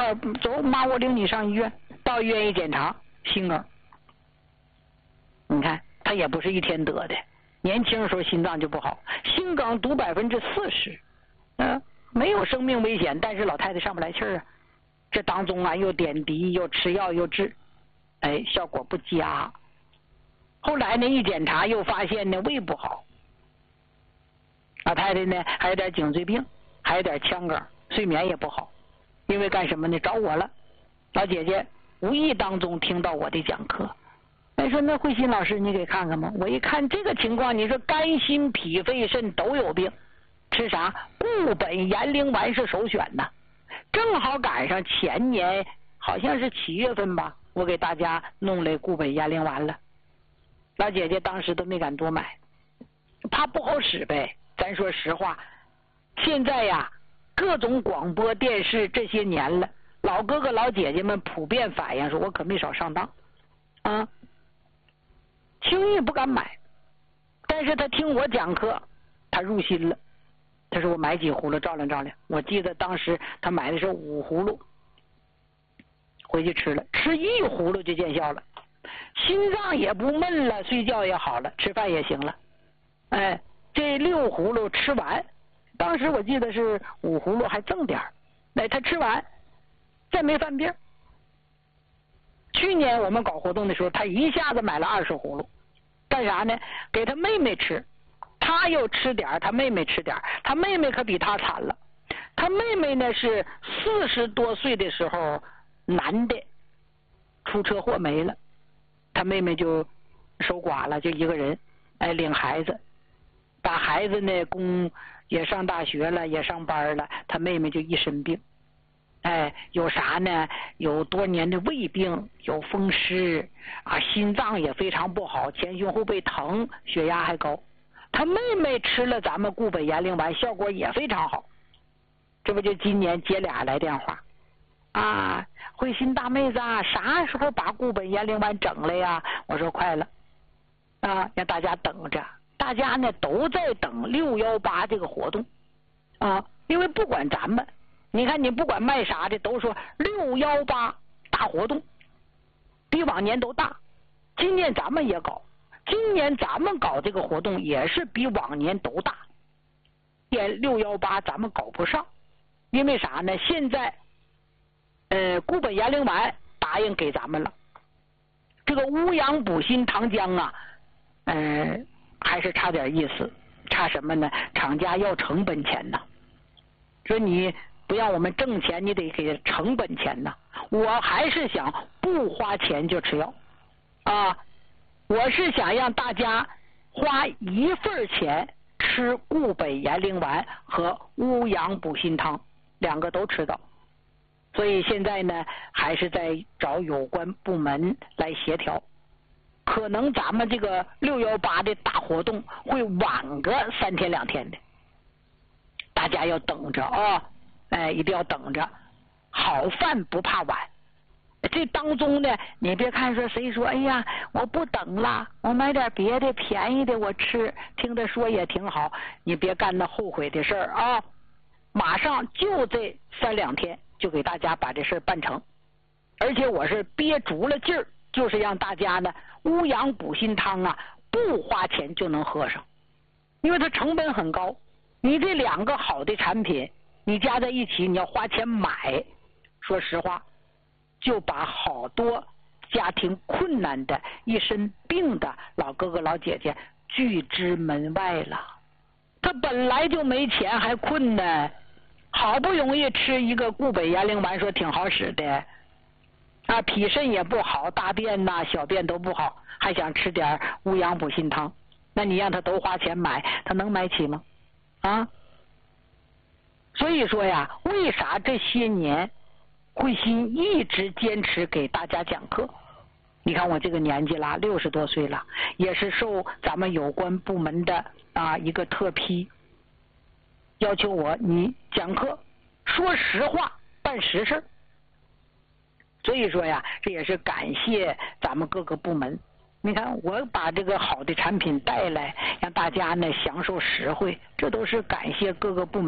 点，走，妈，我领你上医院。到医院一检查，心梗。你看他也不是一天得的，年轻时候心脏就不好，心梗毒40%，没有生命危险，但是老太太上不来气儿啊。这当中啊，又点滴又吃药又治，效果不佳。后来呢，一检查又发现呢胃不好，老太太呢还有点颈椎病，还有点腔梗，睡眠也不好。因为干什么呢？找我了，老姐姐无意当中听到我的讲课，说那慧心老师你给看看吧。我一看这个情况，你说肝心脾肺肾都有病，吃啥？固本延龄丸是首选呐。正好赶上前年好像是7月份吧，我给大家弄来固本延龄丸了。老姐姐当时都没敢多买，怕不好使呗。咱说实话，现在呀，各种广播电视这些年了，老哥哥老姐姐们普遍反映说，我可没少上当啊，轻易不敢买。但是他听我讲课，他入心了。他说我买几葫芦照亮照亮。我记得当时他买的是5葫芦，回去吃了，吃1葫芦就见效了，心脏也不闷了，睡觉也好了，吃饭也行了。这6葫芦吃完，当时我记得是5葫芦还赠点儿，他吃完再没犯病。去年我们搞活动的时候，他一下子买了20葫芦，干啥呢？给他妹妹吃，他又吃点儿，他妹妹吃点儿。他妹妹可比他惨了，他妹妹呢是40多岁的时候，男的出车祸没了，他妹妹就守寡了，就一个人，领孩子，把孩子呢供也上大学了，也上班了，他妹妹就一身病。有啥呢？有多年的胃病，有风湿啊，心脏也非常不好，前胸后背疼，血压还高。他妹妹吃了咱们固本延龄丸，效果也非常好。这不就今年姐俩来电话啊，慧心大妹子啊，啥时候把固本延龄丸整了呀？我说快了啊，让大家等着。大家呢都在等618这个活动啊，因为不管咱们，你看你不管卖啥的，都说618大活动，比往年都大。今年咱们也搞，今年咱们搞这个活动也是比往年都大。618咱们搞不上，因为啥呢？现在固本延龄丸答应给咱们了，这个乌阳补心糖浆啊，还是差点意思。差什么呢？厂家要成本钱呐，说你不让我们挣钱，你得给成本钱呐。我还是想不花钱就吃药啊，我是想让大家花1份钱吃固本延龄丸和乌阳补心汤，2个都吃到。所以现在呢，还是在找有关部门来协调。可能咱们这个618的大活动会晚个3天2天的，大家要等着啊！一定要等着。好饭不怕晚，这当中呢，你别看说谁说，哎呀，我不等了，我买点别的便宜的我吃，听着说也挺好，你别干那后悔的事儿啊！马上就这3、2天就给大家把这事儿办成，而且我是憋足了劲儿，就是让大家呢乌阳补心汤啊，不花钱就能喝上，因为它成本很高。你这2个好的产品，你加在一起，你要花钱买，说实话，就把好多家庭困难的、一身病的老哥哥老姐姐拒之门外了。他本来就没钱，还困难，好不容易吃一个固本延龄丸，说挺好使的啊，脾肾也不好，大便呐、小便都不好，还想吃点乌阳补心汤，那你让他都花钱买，他能买起吗？啊？所以说呀，为啥这些年慧心一直坚持给大家讲课？你看我这个年纪啦，60多岁了，也是受咱们有关部门的一个特批，要求你讲课说实话，办实事。所以说呀，这也是感谢咱们各个部门。你看我把这个好的产品带来，让大家呢享受实惠，这都是感谢各个部门